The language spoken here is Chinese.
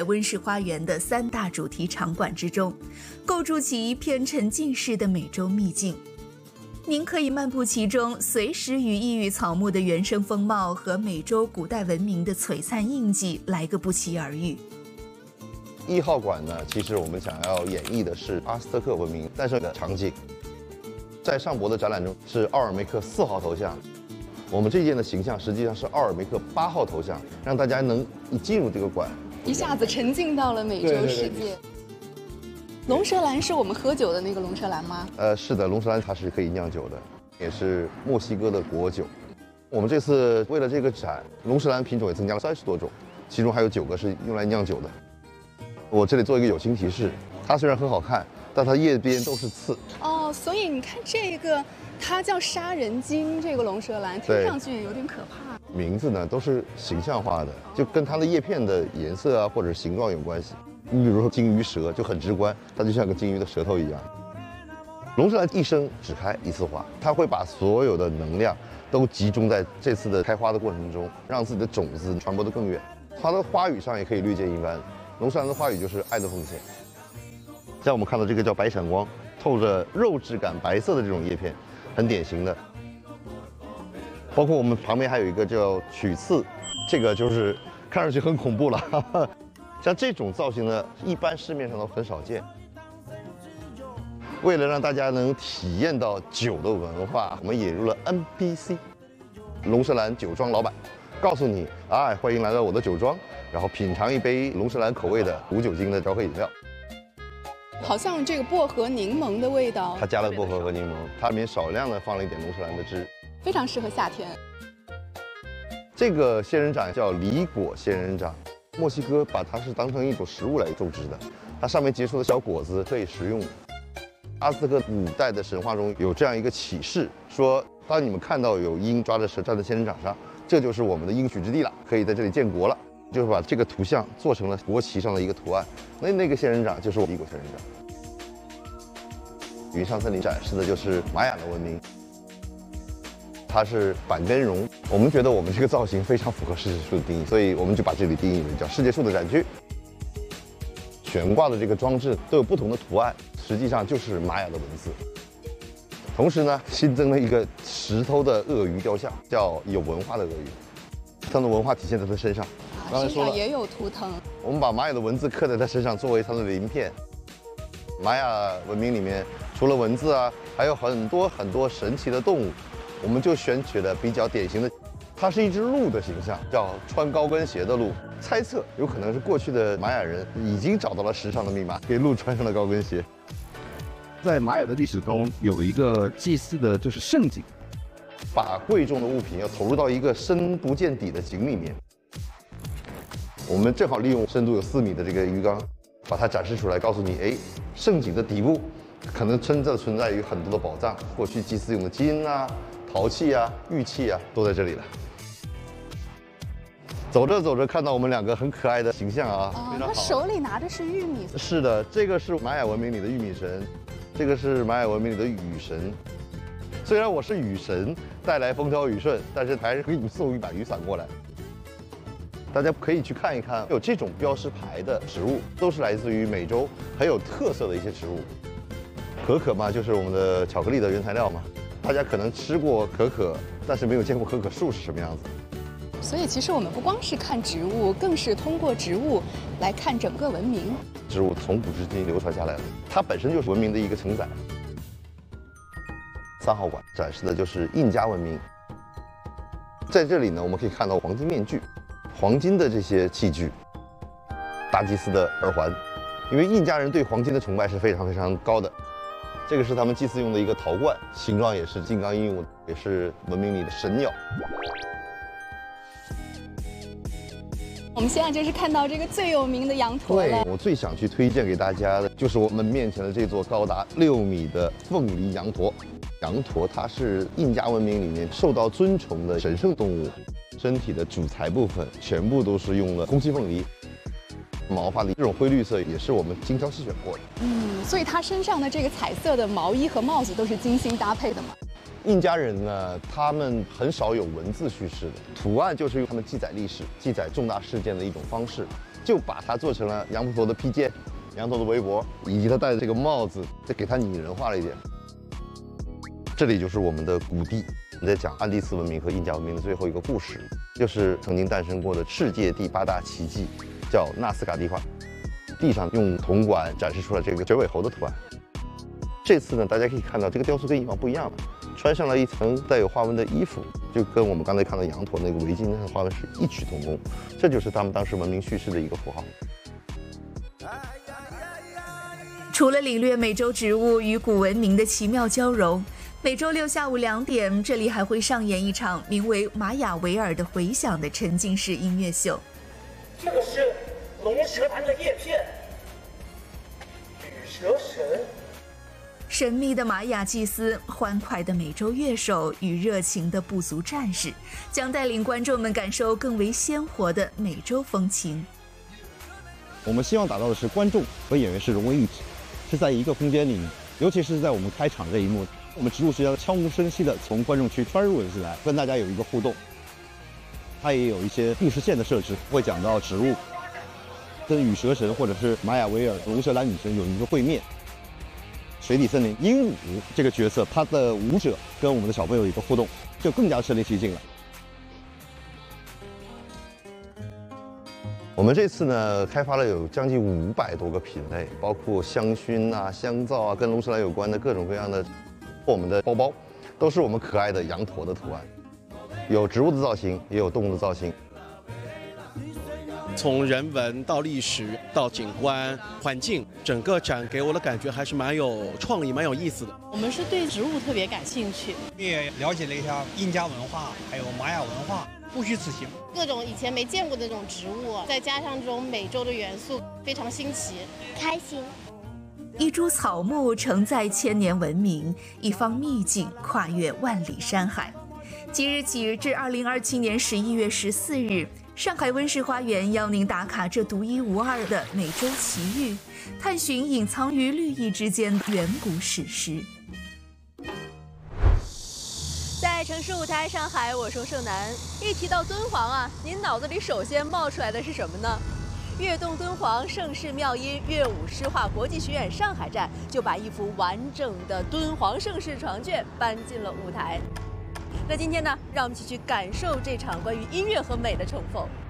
在温室花园的3大主题场馆之中，构筑起一片沉浸式的美洲秘境。您可以漫步其中，随时与异域草木的原生风貌和美洲古代文明的璀璨印记来个不期而遇。 1号馆呢，其实我们想要演绎的是阿斯特克文明诞生的场景。在上博的展览中是奥尔梅克4号头像，我们这件的形象实际上是奥尔梅克8号头像，让大家能一进入这个馆， 一下子沉浸到了美洲世界。龙舌兰是我们喝酒的那个龙舌兰吗？ 是的，龙舌兰它是可以酿酒的，也是墨西哥的国酒。我们这次为了这个展，龙舌兰品种也增加了30多种，其中还有9个是用来酿酒的。我这里做一个友情提示，它虽然很好看，但它叶边都是刺。 哦，所以你看这个，它叫杀人鲸，这个龙舌兰听上去有点可怕。 名字呢都是形象化的，就跟它的叶片的颜色啊或者形状有关系。你比如说鲸鱼舌就很直观，它就像个鲸鱼的舌头一样。龙舌兰一生只开1次花，它会把所有的能量都集中在这次的开花的过程中，让自己的种子传播得更远。它的花语上也可以略见一斑，龙舌兰的花语就是爱的奉献。像我们看到这个叫白闪光，透着肉质感白色的这种叶片，很典型的。包括我们旁边还有一个叫曲刺，这个就是看上去很恐怖了。像这种造型呢，一般市面上都很少见。为了让大家能体验到酒的文化，我们引入了 NPC 龙舌兰酒庄老板，告诉你，欢迎来到我的酒庄，然后品尝一杯龙舌兰口味的无酒精的调和饮料。 好像这个薄荷柠檬的味道， 它加了薄荷和柠檬，它里面少量的放了一点龙舌兰的汁， 非常适合夏天。 这个仙人掌叫梨果仙人掌，墨西哥把它是当成一种食物来种植的，它上面结出的小果子可以食用。阿兹特克古代的神话中有这样一个启示，说当你们看到有鹰抓着蛇站在仙人掌上，这就是我们的应许之地了，可以在这里建国了。就是把这个图像做成了国旗上的一个图案，那个仙人掌就是梨果仙人掌。云上森林展示的就是玛雅的文明，它是板根绒。我们觉得我们这个造型非常符合世界树的定义，所以我们就把这里定义为叫世界树的展区。悬挂的这个装置都有不同的图案，实际上就是玛雅的文字。同时呢，新增了一个石头的鳄鱼雕像，叫有文化的鳄鱼，它的文化体现在它身上。 身上也有图腾， 我们把玛雅的文字刻在它身上，作为它的鳞片。玛雅文明里面除了文字啊，还有很多很多神奇的动物，我们就选取了比较典型的，它是一只鹿的形象，叫穿高跟鞋的鹿。猜测有可能是过去的玛雅人已经找到了时尚的密码，给鹿穿上了高跟鞋。 在玛雅的历史中，有一个祭祀的就是圣井， 把贵重的物品要投入到一个深不见底的井里面。我们正好利用深度有4米的这个鱼缸，把它展示出来，告诉你，圣井的底部可能真正存在于很多的宝藏，过去祭祀用的金啊、陶器啊、玉器啊，都在这里了。走着走着，看到我们2个很可爱的形象啊，非常好。 他手里拿的是玉米。 是的，这个是玛雅文明里的玉米神，这个是玛雅文明里的雨神。虽然我是雨神，带来风调雨顺，但是还是给你们送一把雨伞过来。大家可以去看一看，有这种标识牌的植物，都是来自于美洲很有特色的一些植物。可可嘛，就是我们的巧克力的原材料嘛。大家可能吃过可可，但是没有见过可可树是什么样子。 所以其实我们不光是看植物，更是通过植物来看整个文明。 植物从古至今流传下来了，它本身就是文明的一个承载。3号馆展示的就是印加文明。在这里呢，我们可以看到黄金面具。黄金的这些器具，大祭司的耳环，因为印加人对黄金的崇拜是非常非常高的。这个是他们祭祀用的一个陶罐，形状也是金刚鹦鹉，也是文明里的神鸟。 我们现在就是看到这个最有名的羊驼了。 我最想去推荐给大家的就是我们面前的这座高达6米的凤梨羊驼。羊驼它是印加文明里面受到尊崇的神圣动物。身体的主材部分全部都是用了空气凤梨，毛发的这种灰绿色也是我们精挑细选过的。 所以它身上的这个彩色的毛衣和帽子都是精心搭配的嘛。 印加人呢，他们很少有文字叙事的，图案就是用他们记载历史、记载重大事件的一种方式。 就把它做成了羊驼的披肩、羊驼的围脖，以及他戴的这个帽子，再给它拟人化了一点。这里就是我们的谷地，我们在讲安第斯文明和印加文明的最后一个故事，就是曾经诞生过的世界第8大奇迹，叫纳斯卡地画。地上用铜管展示出了这个绝尾猴的图案。这次呢，大家可以看到这个雕塑跟以往不一样了，穿上了一层带有花纹的衣服，就跟我们刚才看到羊驼那个围巾上的花纹是异曲同工，这就是他们当时文明叙事的一个符号。 除了领略美洲植物与古文明的奇妙交融，每周六下午2点，这里还会上演一场名为《玛雅维尔的回响》的沉浸式音乐秀。 这个是龙舌兰的叶片，羽蛇神。 神秘的玛雅祭司、欢快的美洲乐手与热情的部族战士，将带领观众们感受更为鲜活的美洲风情。 我们希望达到的是观众和演员是融为一体，是在一个空间里，尤其是在我们开场这一幕，我们植入是要悄无声息的从观众区穿入进来，跟大家有一个互动。它也有一些故事线的设置，会讲到植物跟羽蛇神或者是玛雅维尔龙舌兰女神有一个会面。水底森林鹦鹉这个角色，他的舞者跟我们的小朋友有一个互动，就更加身临其境了。 我们这次呢，开发了有将近500多个品类，包括香薰啊、香皂啊，跟龙舌兰有关的各种各样的。我们的包包都是我们可爱的羊驼的图案，有植物的造型，也有动物的造型。 从人文到历史到景观环境，整个展给我的感觉还是蛮有创意、蛮有意思的。 我们是对植物特别感兴趣， 也了解了一下印加文化，还有玛雅文化，不虚此行。 各种以前没见过的那种植物，再加上这种美洲的元素，非常新奇， 开心。 一株草木承载千年文明，一方秘境跨越万里山海。即日起至2027年11月14日，上海温室花园邀您打卡这独一无二的美洲奇遇，探寻隐藏于绿意之间的远古史诗。 在城市舞台上海，我是盛楠。一提到敦煌啊，您脑子里首先冒出来的是什么呢？悦动敦煌盛世妙音乐舞诗画国际学院上海站就把一幅完整的敦煌盛世长卷搬进了舞台。那今天呢，让我们一起去感受这场关于音乐和美的重逢。